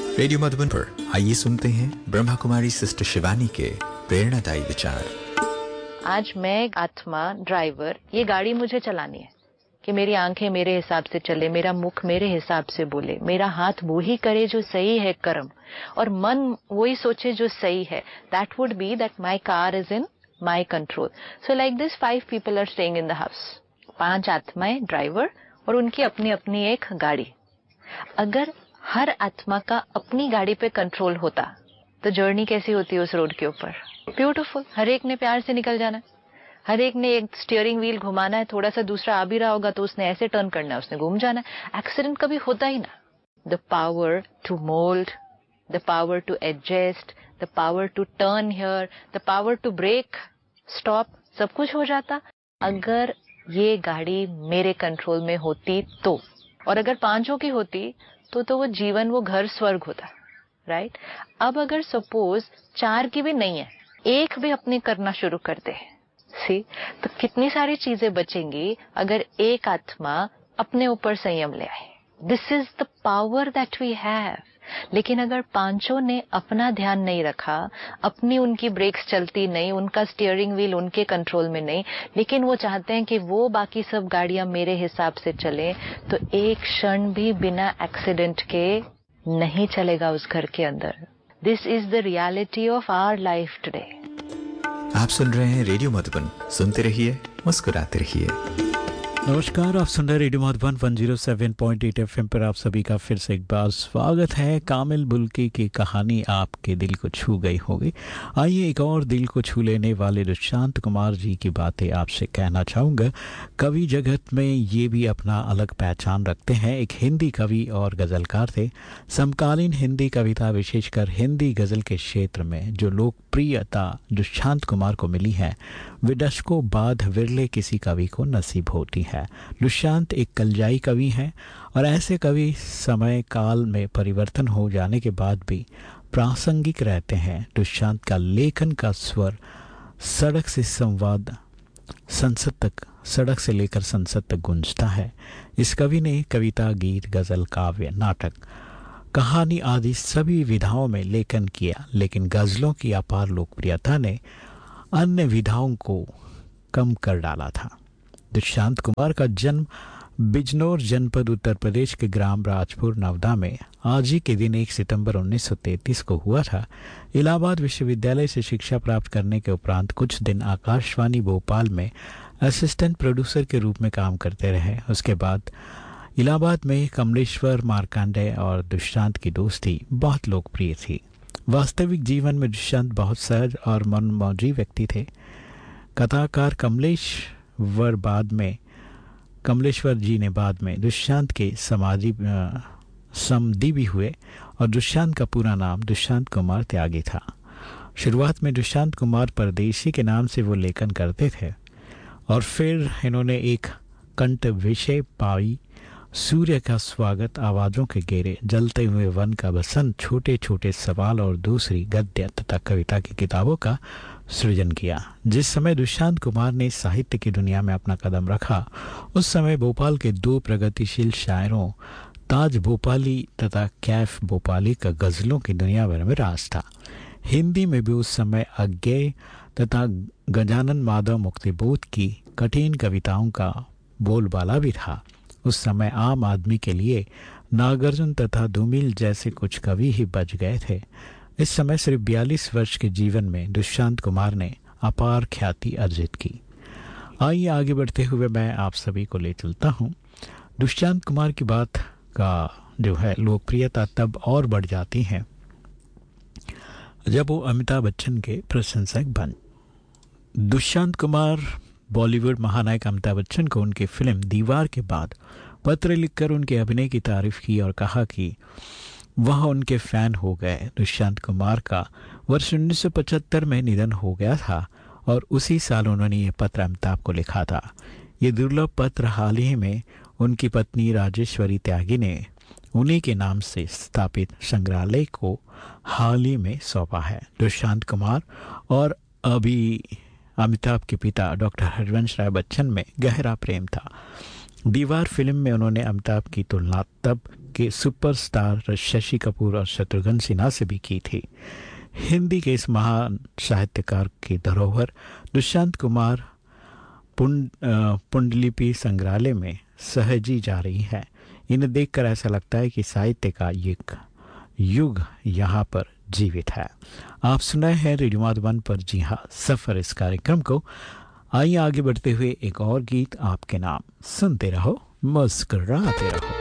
Radio Madhuban पर आइए सुनते हैं ब्रह्मा कुमारी सिस्टर शिवानी के प्रेरणादायी विचार। आज मैं आत्मा ड्राइवर, ये गाड़ी मुझे चलानी है कि मेरी आंखें मेरे हिसाब से चले, मेरा मुख मेरे हिसाब से बोले, मेरा हाथ वो ही करे जो सही है कर्म, और मन वही सोचे जो सही है. That would be that my car is in my control. So like this 5 people are staying in the house. 5 आत्माएं ड्राइवर और उनकी अपनी अपनी एक गाड़ी. अगर हर आत्मा का अपनी गाड़ी पे कंट्रोल होता तो जर्नी कैसी होती है उस रोड के ऊपर? ब्यूटीफुल. हर एक ने प्यार से निकल जाना है, हर एक ने एक स्टीयरिंग व्हील घुमाना है, थोड़ा सा दूसरा आ भी रहा होगा तो उसने ऐसे टर्न करना है, उसने घूम जाना है. एक्सीडेंट कभी होता ही ना. The power to mould, the power to adjust, the power to turn here, the power to break, stop, सब कुछ हो जाता अगर ये गाड़ी मेरे कंट्रोल में होती तो. और अगर 5 की होती तो वो जीवन, वो घर स्वर्ग होता. राइट. अब अगर सपोज 4 की भी नहीं है, 1 भी अपने करना शुरू करते हैं, सी, तो कितनी सारी चीजें बचेंगी अगर एक आत्मा अपने ऊपर संयम ले आए. This is the power that we have. लेकिन अगर 5 ने अपना ध्यान नहीं रखा, अपनी उनकी ब्रेक्स चलती नहीं, उनका स्टीयरिंग व्हील उनके कंट्रोल में नहीं, लेकिन वो चाहते हैं कि वो बाकी सब गाड़ियां मेरे हिसाब से चले, तो एक क्षण भी बिना एक्सीडेंट के नहीं चलेगा उस घर के अंदर. This is the reality of our life today. आप सुन रहे हैं रेडियो मधुबन. सुनते रहिए, मुस्कुराते रहिए. नमस्कार, आप सुन रहे रेडियो मधुबन 107.8 FM पर आप सभी का फिर से एक बार स्वागत है. कामिल बुल्की की कहानी आपके दिल को छू गई होगी. आइए एक और दिल को छू लेने वाले दुष्यंत कुमार जी की बातें आपसे कहना चाहूँगा. कवि जगत में ये भी अपना अलग पहचान रखते हैं. एक हिंदी कवि और गज़लकार थे. समकालीन हिंदी कविता, विशेषकर हिंदी गज़ल के क्षेत्र में जो लोकप्रियता दुष्यंत कुमार को मिली है, वे दशकों बाद विरले किसी कवि को नसीब होती है. दुष्यंत एक कलजाई कवि हैं और ऐसे कवि समय काल में परिवर्तन हो जाने के बाद भी प्रासंगिक रहते हैं. दुष्यंत का लेखन का स्वर सड़क से संवाद, संसद तक, सड़क से लेकर संसद तक गूंजता है. इस कवि ने कविता, गीत, गज़ल, काव्य, नाटक, कहानी आदि सभी विधाओं में लेखन किया, लेकिन गज़लों की अपार लोकप्रियता ने अन्य विधाओं को कम कर डाला था. दुष्यंत कुमार का जन्म बिजनौर जनपद उत्तर प्रदेश के ग्राम राजपुर नवदा में आज ही के दिन 1 सितंबर 1933 को हुआ था. इलाहाबाद विश्वविद्यालय से शिक्षा प्राप्त करने के उपरांत कुछ दिन आकाशवाणी भोपाल में असिस्टेंट प्रोड्यूसर के रूप में काम करते रहे. उसके बाद इलाहाबाद में कमलेश्वर मार्कंडेय और दुष्यंत की दोस्ती बहुत लोकप्रिय थी. वास्तविक जीवन में दुष्यंत बहुत सहज और मनमौजी व्यक्ति थे. कथाकार कमलेश्वर जी ने बाद में दुष्यंत के समधी भी हुए और दुष्यंत का पूरा नाम दुष्यंत कुमार त्यागी था. शुरुआत में दुष्यंत कुमार परदेशी के नाम से वो लेखन करते थे और फिर इन्होंने एक कंठ विषय पाई, सूर्य का स्वागत, आवाज़ों के घेरे, जलते हुए वन का बसंत, छोटे छोटे सवाल और दूसरी गद्य तथा कविता की किताबों का सृजन किया. जिस समय दुष्यंत कुमार ने साहित्य की दुनिया में अपना कदम रखा, उस समय भोपाल के 2 प्रगतिशील शायरों ताज भोपाली तथा कैफ भोपाली का गज़लों की दुनिया भर में राज था. हिंदी में भी उस समय अज्ञेय तथा गजानन माधव मुक्तिबोध की कठिन कविताओं का बोलबाला भी था. उस समय आम आदमी के लिए नागार्जुन तथा धूमिल जैसे कुछ कवि ही बच गए थे. इस समय सिर्फ 42 वर्ष के जीवन में दुष्यंत कुमार ने अपार ख्याति अर्जित की. आइए आगे बढ़ते हुए मैं आप सभी को ले चलता हूँ. दुष्यंत कुमार की बात का जो है लोकप्रियता तब और बढ़ जाती है जब वो अमिताभ बच्चन के प्रशंसक बन. दुष्यंत कुमार बॉलीवुड महानायक अमिताभ बच्चन को उनकी फिल्म दीवार के बाद पत्र लिखकर उनके अभिनय की तारीफ की और कहा कि वह उनके फैन हो गए. दुष्यंत कुमार का वर्ष 1975 में निधन हो गया था और उसी साल उन्होंने ये पत्र अमिताभ को लिखा था. ये दुर्लभ पत्र हाल ही में उनकी पत्नी राजेश्वरी त्यागी ने उन्हीं के नाम से स्थापित संग्रहालय को हाल ही में सौंपा है. दुष्यंत कुमार और अभी अमिताभ के पिता डॉक्टर हरवंश राय बच्चन में गहरा प्रेम था. दीवार फिल्म में उन्होंने अमिताभ की तुलना तब के सुपरस्टार शशि कपूर और शत्रुघ्न सिन्हा से भी की थी। हिंदी के इस महान साहित्यकार की धरोहर दुष्यंत कुमार पुंडलिपि संग्रहालय में सहेजी जा रही है। इन्हें देखकर ऐसा लगता है कि साहित्य का युग यहाँ पर जीवित है। आप सुनाए हैं रेडियो माधुबन पर जी हाँ सफर इस कार्यक्रम को। आइए आगे बढ़ते हुए एक और गीत आपके नाम सुनते रहो, मुस्कुराते रहो।